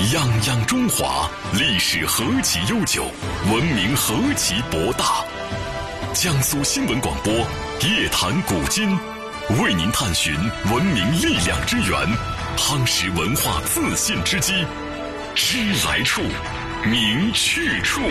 泱泱中华，历史何其悠久，文明何其博大。江苏新闻广播夜谈古今，为您探寻文明力量之源，夯实文化自信之基。知来处，明去处。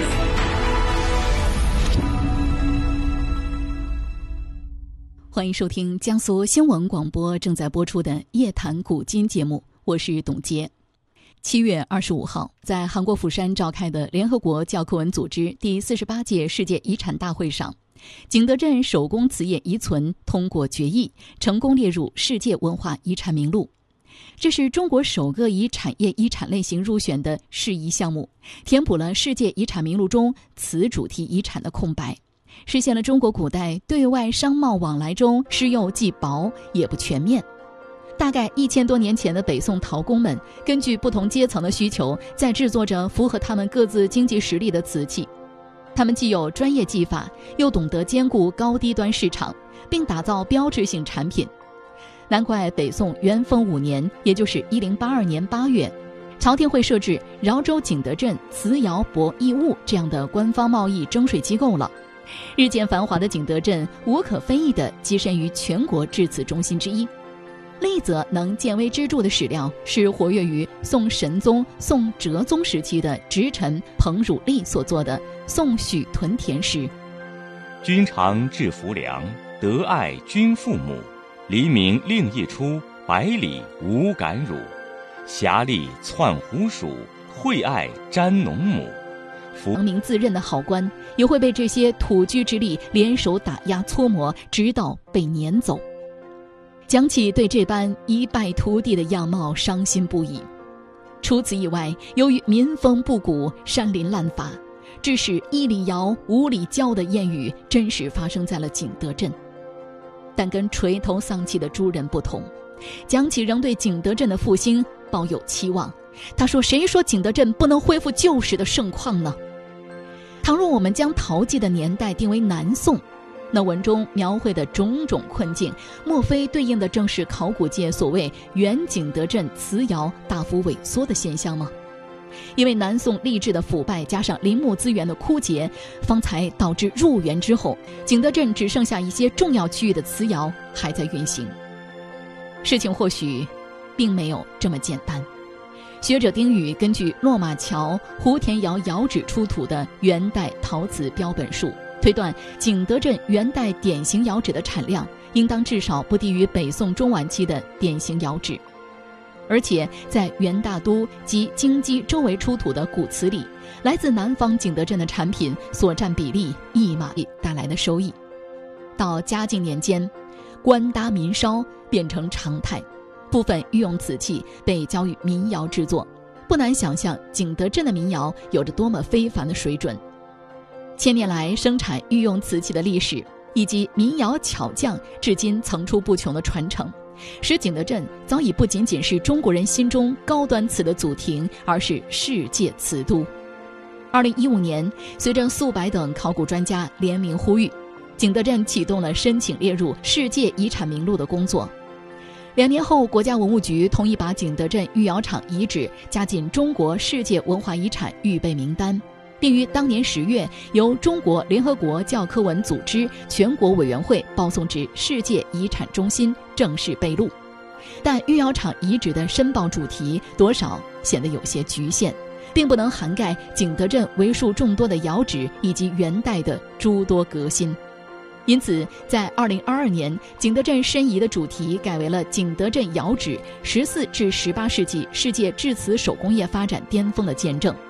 欢迎收听江苏新闻广播正在播出的夜谈古今节目，我是董洁。7月25号，在韩国釜山召开的联合国教科文组织第48届世界遗产大会上，景德镇手工瓷业遗存通过决议，成功列入世界文化遗产名录。这是中国首个以产业遗产类型入选的世遗项目，填补了世界遗产名录中瓷主题遗产的空白，实现了中国古代对外商贸往来中施用既薄也不全面。大概1000多年前的北宋陶工们，根据不同阶层的需求，在制作着符合他们各自经济实力的瓷器。他们既有专业技法，又懂得兼顾高低端市场，并打造标志性产品。难怪北宋元丰5年，也就是1082年8月，朝廷会设置饶州景德镇瓷窑博弈物这样的官方贸易征税机构了。日渐繁华的景德镇无可非议地跻身于全国制瓷中心之一。另一则能见微知著的史料是活跃于宋神宗、宋哲宗时期的直臣彭汝利所作的《宋许屯田诗》。 君尝至浮梁，德爱君父母。黎明另一出，百里无敢辱。侠力窜胡鼠，惠爱沾农母。 扬名自任的好官也会被这些土居之力联手打压搓磨，直到被撵走。蒋启对这般一败涂地的样貌伤心不已。除此以外，由于民风不古，山林滥伐，致使1里窑5里焦的谚语真实发生在了景德镇。但跟垂头丧气的诸人不同，蒋启仍对景德镇的复兴抱有期望。他说，谁说景德镇不能恢复旧时的盛况呢？倘若我们将陶器的年代定为南宋，那文中描绘的种种困境，莫非对应的正是考古界所谓原景德镇瓷窑大幅萎缩的现象吗？因为南宋吏治的腐败加上林木资源的枯竭，方才导致入元之后，景德镇只剩下一些重要区域的瓷窑还在运行。事情或许并没有这么简单。学者丁宇根据落马桥胡田窑窑址出土的元代陶瓷标本数，推断景德镇元代典型窑址的产量应当至少不低于北宋中晚期的典型窑址。而且在元大都及京畿周围出土的古瓷里，来自南方景德镇的产品所占比例一马力带来的收益。到嘉靖年间，官搭民烧变成常态，部分御用瓷器被交予民窑制作，不难想象景德镇的民窑有着多么非凡的水准。千年来生产御用瓷器的历史，以及民窑巧匠至今层出不穷的传承，使景德镇早已不仅仅是中国人心中高端瓷的祖庭，而是世界瓷都。2015年，随着数百等考古专家联名呼吁，景德镇启动了申请列入世界遗产名录的工作。2年后，国家文物局同意把景德镇御窑厂遗址加进中国世界文化遗产预备名单，并于当年10月由中国联合国教科文组织全国委员会报送至世界遗产中心正式备录。但御窑厂遗址的申报主题多少显得有些局限，并不能涵盖景德镇为数众多的窑址以及元代的诸多革新。因此在2022年，景德镇申遗的主题改为了景德镇窑址14至18世纪世界制瓷手工业发展巅峰的见证。